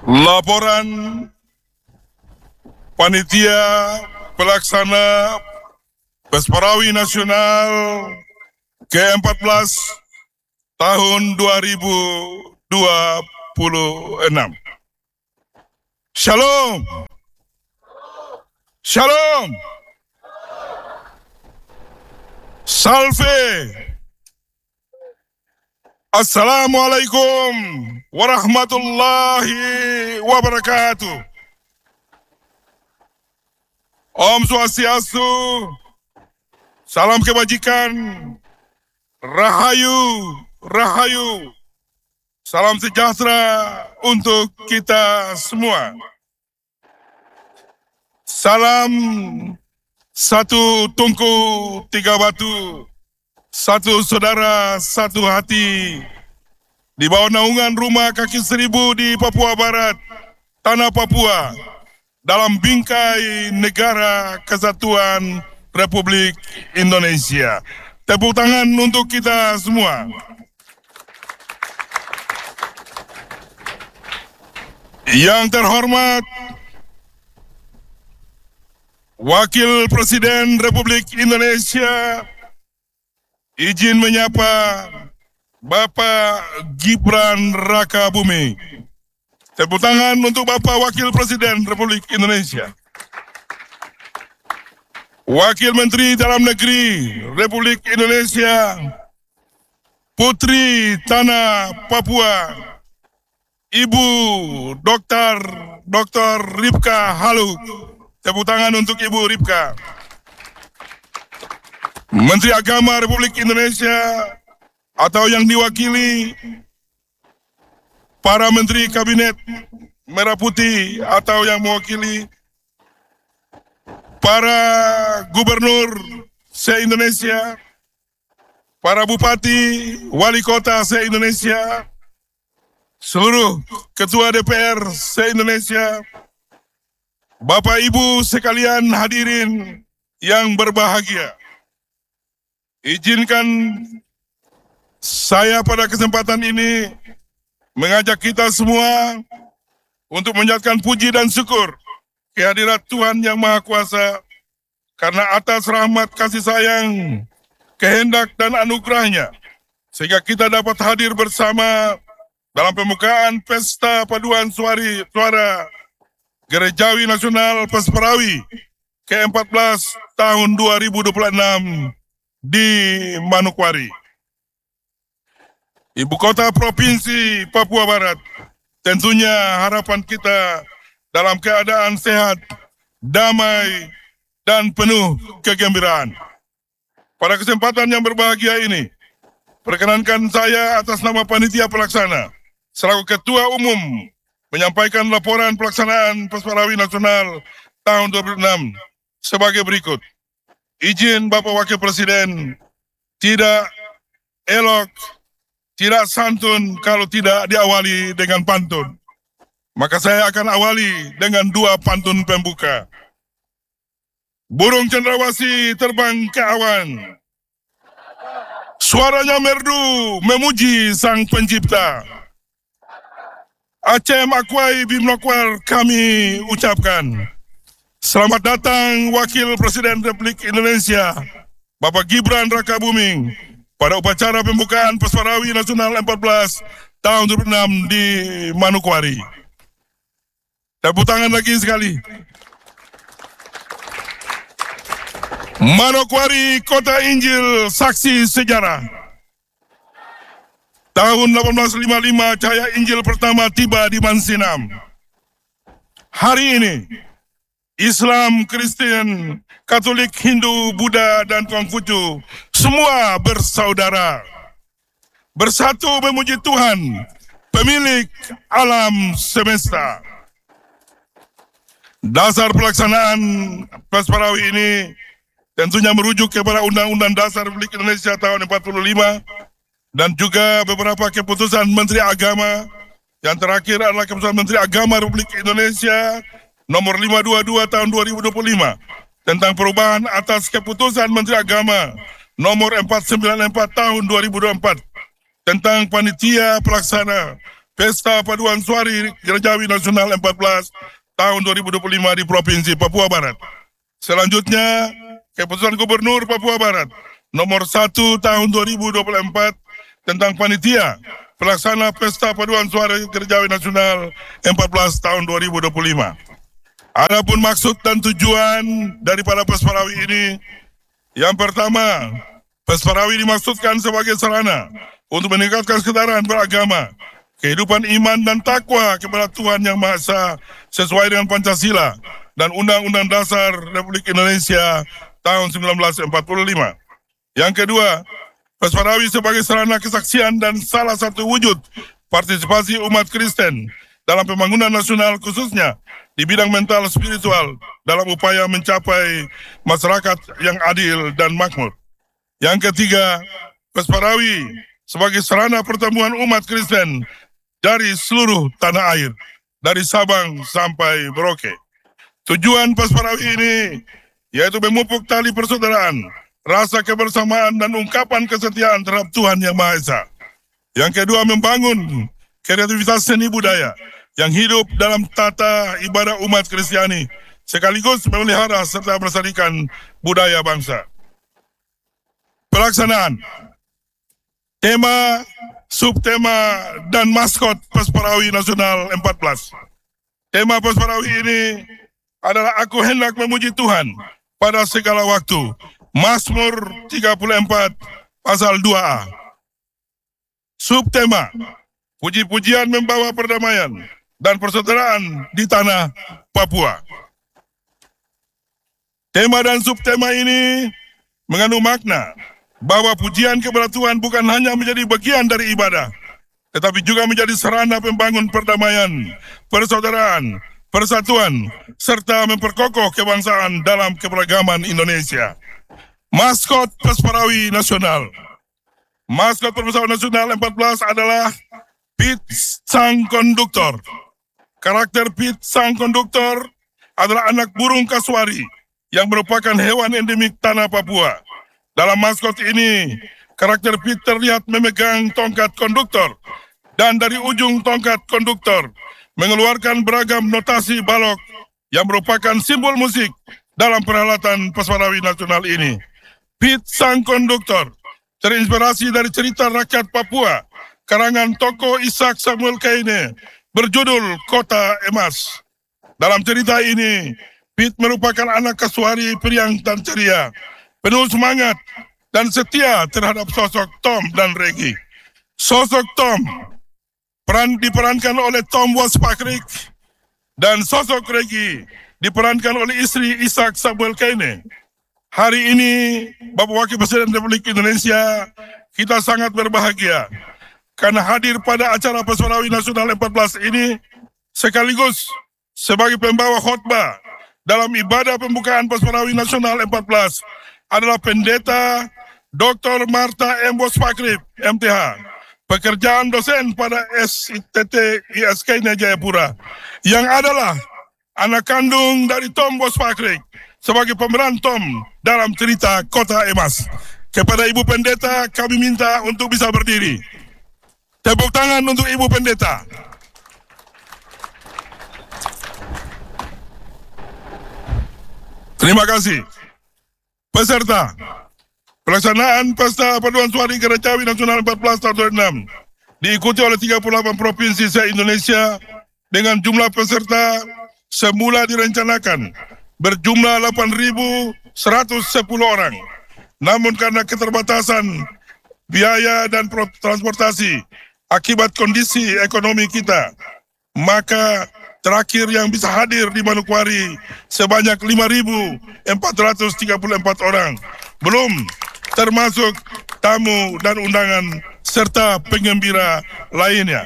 Laporan Panitia Pelaksana Pesparawi Nasional ke-14 tahun 2026. Shalom. Shalom. Salve. Assalamualaikum warahmatullahi wabarakatuh. Om Swastiastu, salam kebajikan, rahayu, rahayu, salam sejahtera untuk kita semua. Salam satu tungku tiga batu, satu saudara satu hati, di bawah naungan Rumah Kaki Seribu di Papua Barat, Tanah Papua, dalam bingkai Negara Kesatuan Republik Indonesia. Tepuk tangan untuk kita semua. Yang terhormat Wakil Presiden Republik Indonesia, izin menyapa Bapak Gibran Rakabuming. Tepuk tangan untuk Bapak Wakil Presiden Republik Indonesia. Wakil Menteri Dalam Negeri Republik Indonesia, Putri Tanah Papua, Ibu Dr. Ripka Haluk. Tepuk tangan untuk Ibu Ripka. Menteri Agama Republik Indonesia atau yang diwakili para Menteri Kabinet Merah Putih atau yang mewakili para Gubernur se-Indonesia, para Bupati, Wali Kota se-Indonesia, seluruh Ketua DPR se-Indonesia, Bapak Ibu sekalian hadirin yang berbahagia. Izinkan saya pada kesempatan ini mengajak kita semua untuk menjadikan puji dan syukur kehadirat Tuhan Yang Maha Kuasa karena atas rahmat kasih sayang, kehendak dan anugerahnya sehingga kita dapat hadir bersama dalam pembukaan Pesta Paduan Suara Gerejawi Nasional Pesparawi ke-14 tahun 2026 di Manokwari, Ibu Kota Provinsi Papua Barat. Tentunya harapan kita dalam keadaan sehat, damai, dan penuh kegembiraan. Pada kesempatan yang berbahagia ini, perkenankan saya atas nama Panitia Pelaksana selaku Ketua Umum menyampaikan laporan pelaksanaan Pesparawi Nasional tahun 2026 sebagai berikut. Izin Bapak Wakil Presiden, tidak elok, tidak santun kalau tidak diawali dengan pantun. Maka saya akan awali dengan dua pantun pembuka. Burung cendrawasih terbang ke awan, suaranya merdu memuji Sang Pencipta. Acem Akwai Bimnokwar kami ucapkan. Selamat datang Wakil Presiden Republik Indonesia, Bapak Gibran Rakabuming, pada upacara pembukaan Pesparawi Nasional 14 tahun 2006 di Manokwari. Tepuk tangan lagi sekali. Manokwari, Kota Injil, saksi sejarah. Tahun 1855 cahaya Injil pertama tiba di Mansinam. Hari ini Islam, Kristen, Katolik, Hindu, Buddha, dan Konghucu semua bersaudara, bersatu memuji Tuhan, pemilik alam semesta. Dasar pelaksanaan Pesparawi ini tentunya merujuk kepada Undang-Undang Dasar Republik Indonesia tahun 45 dan juga beberapa keputusan Menteri Agama. Yang terakhir adalah keputusan Menteri Agama Republik Indonesia nomor 522 tahun 2025 tentang perubahan atas keputusan Menteri Agama nomor 494 tahun 2024 tentang Panitia Pelaksana Pesta Paduan Suari Gerejawi Nasional 14 tahun 2025 di Provinsi Papua Barat. Selanjutnya, Keputusan Gubernur Papua Barat nomor 1 tahun 2024 tentang panitia pelaksana Pesta Paduan Suara Gerejawi Nasional 14 tahun 2025. Adapun maksud dan tujuan daripada Pesparawi ini, yang pertama, Pesparawi dimaksudkan sebagai sarana untuk meningkatkan kesetaraan beragama, kehidupan iman dan takwa kepada Tuhan Yang Maha Esa sesuai dengan Pancasila dan Undang-Undang Dasar Republik Indonesia tahun 1945. Yang kedua, Pesparawi sebagai sarana kesaksian dan salah satu wujud partisipasi umat Kristen dalam pembangunan nasional khususnya di bidang mental spiritual dalam upaya mencapai masyarakat yang adil dan makmur. Yang ketiga, Pesparawi sebagai sarana pertemuan umat Kristen dari seluruh tanah air, dari Sabang sampai Merauke. Tujuan Pesparawi ini yaitu memupuk tali persaudaraan, rasa kebersamaan dan ungkapan kesetiaan terhadap Tuhan Yang Maha Esa. Yang kedua, membangun kreativitas seni budaya yang hidup dalam tata ibadah umat Kristiani, sekaligus memelihara serta melestarikan budaya bangsa. Pelaksanaan, tema, subtema, dan maskot Pesparawi Nasional 14. Tema Pesparawi ini adalah Aku Hendak Memuji Tuhan pada segala waktu. Mazmur 34 pasal 2a. Subtema, puji-pujian membawa perdamaian dan persaudaraan di tanah Papua. Tema dan subtema ini mengandung makna bahwa pujian kepada Tuhan bukan hanya menjadi bagian dari ibadah, tetapi juga menjadi sarana pembangun perdamaian, persaudaraan, persatuan, serta memperkokoh kebangsaan dalam keberagaman Indonesia. Maskot Pesparawi Nasional. Maskot Pesparawi Nasional 14 adalah Pit Sang Konduktor. Karakter Pit Sang Konduktor adalah anak burung kasuari yang merupakan hewan endemik tanah Papua. Dalam maskot ini, karakter Pit terlihat memegang tongkat konduktor dan dari ujung tongkat konduktor mengeluarkan beragam notasi balok yang merupakan simbol musik dalam perhelatan Pesparawi Nasional ini. Pit Sang Konduktor terinspirasi dari cerita rakyat Papua karangan tokoh Ishak Samuel Kaine berjudul Kota Emas. Dalam cerita ini, Pit merupakan anak kasuari periang dan ceria, penuh semangat dan setia terhadap sosok Tom dan Regi. Sosok Tom diperankan oleh Tom Waspakrik dan sosok Regi diperankan oleh istri Ishak Samuel Kaine. Hari ini, Bapak Wakil Presiden Republik Indonesia, kita sangat berbahagia karena hadir pada acara Pesparawi Nasional 14 ini sekaligus sebagai pembawa khotbah dalam ibadah pembukaan Pesparawi Nasional 14 adalah Pendeta Dr. Marta M. Waspakrik, MTH, pekerjaan dosen pada SITT ISK Jayapura, yang adalah anak kandung dari Tom Waspakrik sebagai pemeran Tom dalam cerita Kota Emas. Kepada Ibu Pendeta kami minta untuk bisa berdiri. Tepuk tangan untuk Ibu Pendeta. Terima kasih. Peserta, pelaksanaan Pesta Paduan Suari Gerejawi Nasional 14 tahun 2006 diikuti oleh 38 provinsi se-Indonesia dengan jumlah peserta semula direncanakan berjumlah 8.110 orang. Namun karena keterbatasan biaya dan transportasi akibat kondisi ekonomi kita, maka terakhir yang bisa hadir di Manokwari sebanyak 5.434 orang, belum termasuk tamu dan undangan serta penggembira lainnya.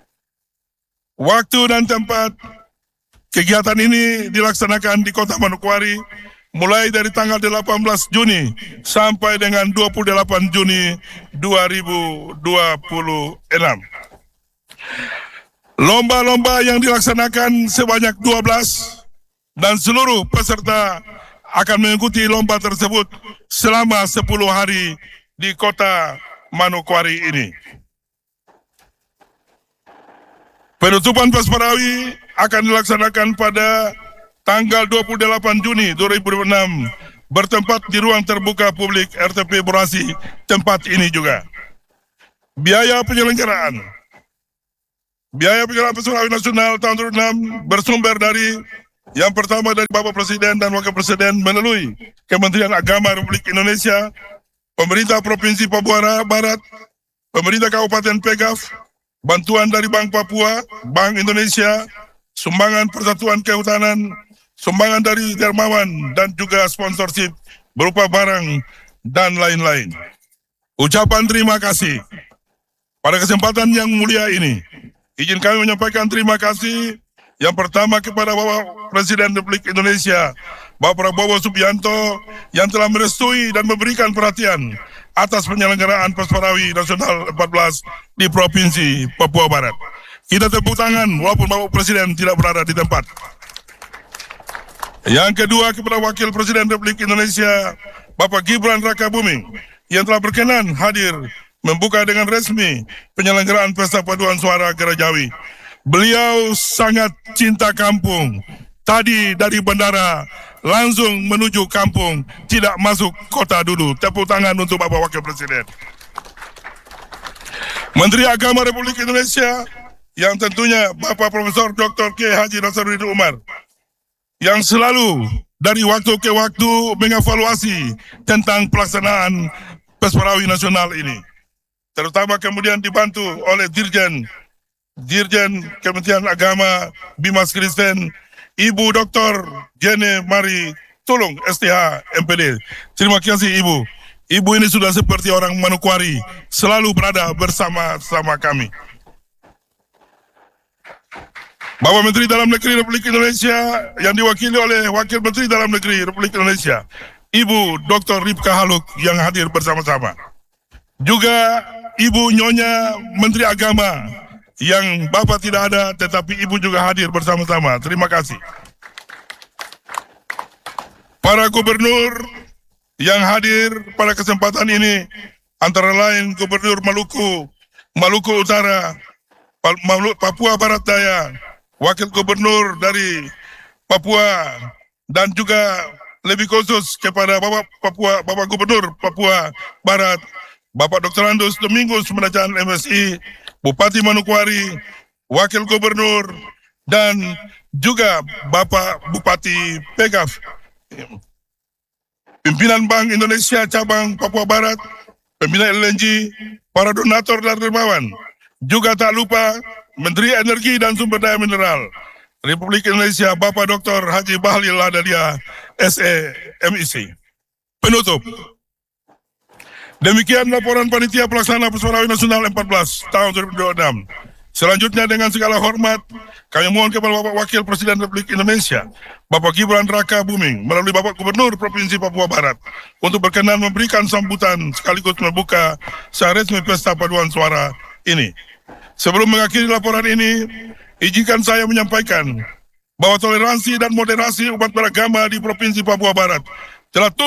Waktu dan tempat kegiatan ini dilaksanakan di Kota Manokwari mulai dari tanggal 18 Juni sampai dengan 28 Juni 2026. Lomba-lomba yang dilaksanakan sebanyak 12 dan seluruh peserta akan mengikuti lomba tersebut selama 10 hari di Kota Manokwari ini. Penutupan Pasparawi akan dilaksanakan pada tanggal 28 Juni 2006 bertempat di ruang terbuka publik RTP Borasi, tempat ini juga. Biaya penyelenggaraan Pasparawi Nasional tahun 2006 bersumber dari yang pertama dari Bapak Presiden dan Wakil Presiden melalui Kementerian Agama Republik Indonesia, Pemerintah Provinsi Papua Barat, Pemerintah Kabupaten Pegaf, bantuan dari Bank Papua, Bank Indonesia, sumbangan Persatuan Kehutanan, sumbangan dari dermawan, dan juga sponsorship berupa barang dan lain-lain. Ucapan terima kasih. Pada kesempatan yang mulia ini, izin kami menyampaikan terima kasih yang pertama kepada Bapak Presiden Republik Indonesia, Bapak Prabowo Subianto, yang telah merestui dan memberikan perhatian atas penyelenggaraan Pasparawi Nasional 14 di Provinsi Papua Barat. Kita tepuk tangan walaupun Bapak Presiden tidak berada di tempat. Yang kedua kepada Wakil Presiden Republik Indonesia, Bapak Gibran Rakabuming, yang telah berkenan hadir membuka dengan resmi penyelenggaraan Pesta Paduan Suara Gerajawi. Beliau sangat cinta kampung. Tadi dari bandara langsung menuju kampung, tidak masuk kota dulu. Tepuk tangan untuk Bapak Wakil Presiden. Menteri Agama Republik Indonesia, yang tentunya Bapak Profesor Dr. K. Haji Nasaruddin Umar, yang selalu dari waktu ke waktu mengevaluasi tentang pelaksanaan Pasparawi Nasional ini. Terutama kemudian dibantu oleh Dirjen Kementerian Agama Bimas Kristen, Ibu Dr. Jene Mari Tulung STH MPD. Terima kasih Ibu. Ibu ini sudah seperti orang Manokwari, selalu berada bersama-sama kami. Bapak Menteri Dalam Negeri Republik Indonesia yang diwakili oleh Wakil Menteri Dalam Negeri Republik Indonesia, Ibu Dr. Ripka Haluk yang hadir bersama-sama. Juga Ibu Nyonya Menteri Agama yang Bapak tidak ada tetapi Ibu juga hadir bersama-sama. Terima kasih. Para gubernur yang hadir pada kesempatan ini antara lain Gubernur Maluku Utara, Papua Barat Daya, Wakil Gubernur dari Papua, dan juga lebih khusus kepada Bapak Gubernur Papua Barat, Bapak Dr. Andus Domingus Menajaan MSI, Bupati Manokwari, Wakil Gubernur, dan juga Bapak Bupati Pegaf, pimpinan Bank Indonesia Cabang Papua Barat, pimpinan LNG, para donatur dan dermawan. Juga tak lupa Menteri Energi dan Sumber Daya Mineral Republik Indonesia, Bapak Dr. Haji Bahlil Lahadalia, SE, MIC. Penutup. Demikian laporan Panitia Pelaksana Pasparawi Nasional 14 tahun 2026. Selanjutnya dengan segala hormat, kami mohon kepada Bapak Wakil Presiden Republik Indonesia, Bapak Gibran Rakabuming, melalui Bapak Gubernur Provinsi Papua Barat, untuk berkenan memberikan sambutan sekaligus membuka secara resmi Pesta Paduan Suara ini. Sebelum mengakhiri laporan ini, izinkan saya menyampaikan bahwa toleransi dan moderasi umat beragama di Provinsi Papua Barat telah